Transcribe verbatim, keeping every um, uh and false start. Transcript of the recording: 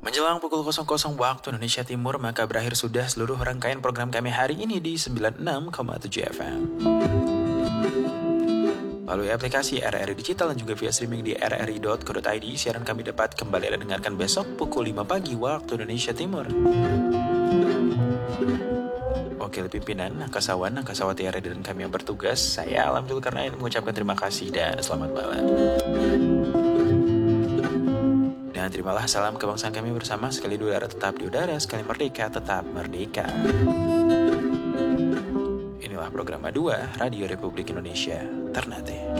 Menjelang pukul nol nol waktu Indonesia Timur, maka berakhir sudah seluruh rangkaian program kami hari ini di sembilan puluh enam koma tujuh F M. Melalui aplikasi R R I Digital dan juga via streaming di r r i dot co dot i d, siaran kami dapat kembali Anda dengarkan besok pukul lima pagi waktu Indonesia Timur. Wakil pimpinan Angkasawan, Angkasawati R R I dan kami yang bertugas, saya Alam Zulkarnain mengucapkan terima kasih dan selamat malam. Dan terimalah salam kebangsaan kami bersama, sekali di udara tetap di udara, sekali merdeka tetap merdeka. Inilah program A dua Radio Republik Indonesia Ternate.